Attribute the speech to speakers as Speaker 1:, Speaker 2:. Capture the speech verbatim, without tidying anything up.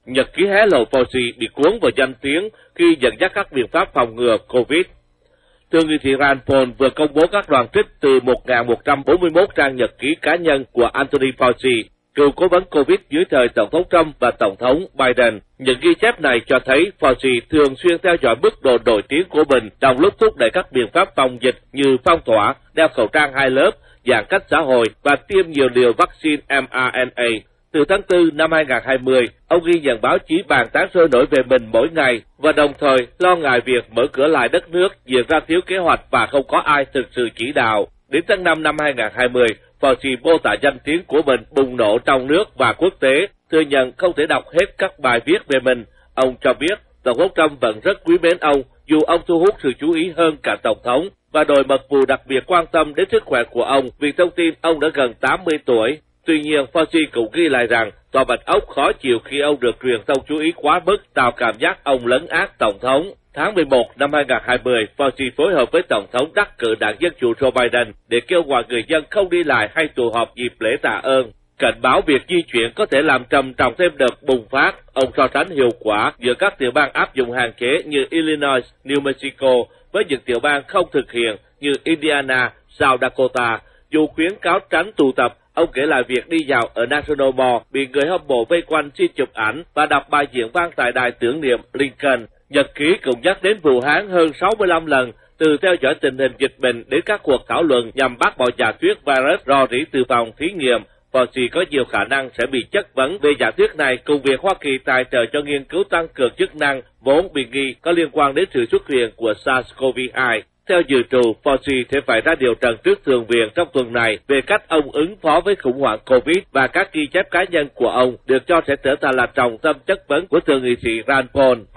Speaker 1: Nhật ký hé lộ Fauci bị cuốn vào danh tiếng khi dẫn dắt các biện pháp phòng ngừa Covid. Thượng nghị sĩ Rand Paul vừa công bố các đoạn trích từ một nghìn một trăm bốn mươi mốt trang nhật ký cá nhân của Anthony Fauci, cựu cố vấn Covid dưới thời Tổng thống Trump và Tổng thống Biden. Những ghi chép này cho thấy Fauci thường xuyên theo dõi mức độ nổi tiếng của mình trong lúc thúc đẩy các biện pháp phòng dịch như phong tỏa, đeo khẩu trang hai lớp, giãn cách xã hội và tiêm nhiều liều vaccine em rờ en a. Từ tháng tư năm hai nghìn không trăm hai mươi, ông ghi nhận báo chí bàn tán sôi nổi về mình mỗi ngày và đồng thời lo ngại việc mở cửa lại đất nước diễn ra thiếu kế hoạch và không có ai thực sự chỉ đạo. Đến tháng năm năm hai nghìn không trăm hai mươi, Fauci mô tả danh tiếng của mình bùng nổ trong nước và quốc tế, thừa nhận không thể đọc hết các bài viết về mình. Ông cho biết Tổng thống Trump vẫn rất quý mến ông, dù ông thu hút sự chú ý hơn cả Tổng thống, và đội mật vụ đặc biệt quan tâm đến sức khỏe của ông vì thông tin ông đã gần tám mươi tuổi. Tuy nhiên, Fauci cũng ghi lại rằng Tòa Bạch Ốc khó chịu khi ông được truyền thông chú ý quá mức, tạo cảm giác ông lấn át Tổng thống. Tháng mười một năm hai nghìn không trăm hai mươi, Fauci phối hợp với Tổng thống đắc cử đảng Dân Chủ Joe Biden để kêu gọi người dân không đi lại hay tụ họp dịp lễ tạ ơn. Cảnh báo việc di chuyển có thể làm trầm trọng thêm đợt bùng phát, ông so sánh hiệu quả giữa các tiểu bang áp dụng hạn chế như Illinois, New Mexico với những tiểu bang không thực hiện như Indiana, South Dakota. Dù khuyến cáo tránh tụ tập, ông kể lại việc đi dạo ở National Mall bị người hâm mộ vây quanh xin chụp ảnh và đọc bài diễn văn tại đài tưởng niệm Lincoln. Nhật ký cũng nhắc đến Vũ Hán hơn sáu mươi lăm lần, từ theo dõi tình hình dịch bệnh đến các cuộc thảo luận nhằm bác bỏ giả thuyết virus rò rỉ từ phòng thí nghiệm. Fauci có nhiều khả năng sẽ bị chất vấn về giả thuyết này cùng việc Hoa Kỳ tài trợ cho nghiên cứu tăng cường chức năng vốn bị nghi có liên quan đến sự xuất hiện của SARS-xê o vê hai. Theo dự trù, Fauci sẽ phải ra điều trần trước Thượng viện trong tuần này về cách ông ứng phó với khủng hoảng Covid, và các ghi chép cá nhân của ông được cho sẽ trở thành là trọng tâm chất vấn của Thượng nghị sĩ Rand Paul.